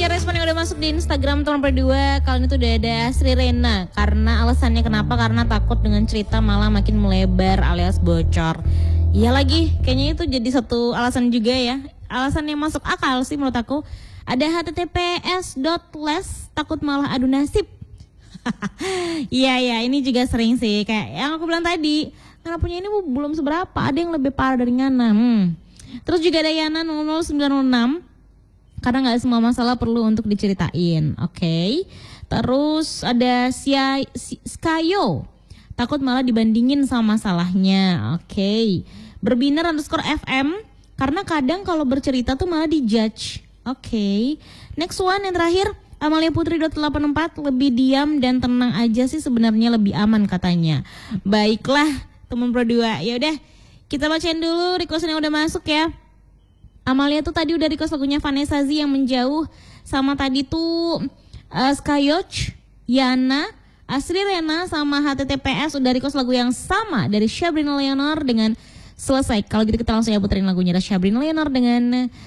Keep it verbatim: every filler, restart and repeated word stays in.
respon yang udah masuk di Instagram tuh nomor dua. Kali ini tuh udah ada Sri Rena. Karena alasannya kenapa? Karena takut dengan cerita malah makin melebar alias bocor. Iya lagi, kayaknya itu jadi satu alasan juga ya. Alasan yang masuk akal sih menurut aku. Ada h t t p s dot les takut malah adu nasib. Iya ya, ini juga sering sih. Kayak yang aku bilang tadi, Ngana punya ini belum seberapa. Ada yang lebih parah dari Ngana. Hmm. Terus juga ada Yana nol nol sembilan nol enam. Karena gak semua masalah perlu untuk diceritain. Oke okay. Terus ada Sia, si, Skyo takut malah dibandingin sama masalahnya. Oke okay. Berbinar underscore F M. Karena kadang kalau bercerita tuh malah dijudge. Oke okay. Next one yang terakhir Amalia Putri delapan empat. Lebih diam dan tenang aja sih sebenarnya lebih aman katanya. Baiklah teman pro dua. Yaudah kita bacain dulu request yang udah masuk ya. Amalia tuh tadi udah request lagunya Vanessa Z yang menjauh. Sama tadi tuh uh, Skyoch, Yana, Asri Rena sama H T T P S udah request lagu yang sama dari Sabrina Leonor dengan Selesai. Kalau gitu kita langsung ya puterin lagunya dari Sabrina Leonor dengan